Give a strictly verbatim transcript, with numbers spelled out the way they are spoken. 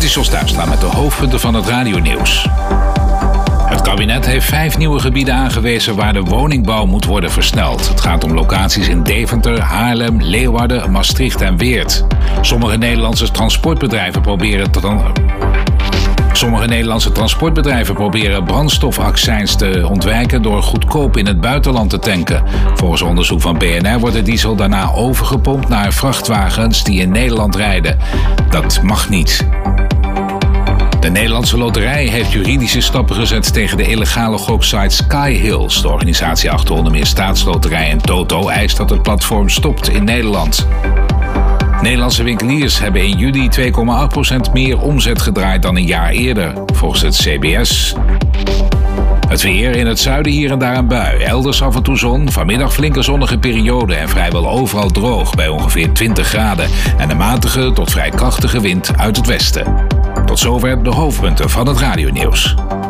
Dit is Jos Duitstra met de hoofdpunten van het radionieuws. Het kabinet heeft vijf nieuwe gebieden aangewezen waar de woningbouw moet worden versneld. Het gaat om locaties in Deventer, Haarlem, Leeuwarden, Maastricht en Weert. Sommige Nederlandse transportbedrijven proberen te... Sommige Nederlandse transportbedrijven proberen brandstofaccijns te ontwijken door goedkoop in het buitenland te tanken. Volgens onderzoek van B N R wordt de diesel daarna overgepompt naar vrachtwagens die in Nederland rijden. Dat mag niet. De Nederlandse Loterij heeft juridische stappen gezet tegen de illegale goksite Sky Hills. De organisatie achter onder meer Staatsloterij en Toto eist dat het platform stopt in Nederland. Nederlandse winkeliers hebben in juli twee komma acht procent meer omzet gedraaid dan een jaar eerder, volgens het C B S. Het weer: in het zuiden hier en daar een bui. Elders af en toe zon. Vanmiddag flinke zonnige periode en vrijwel overal droog bij ongeveer twintig graden. En een matige tot vrij krachtige wind uit het westen. Tot zover de hoofdpunten van het radionieuws.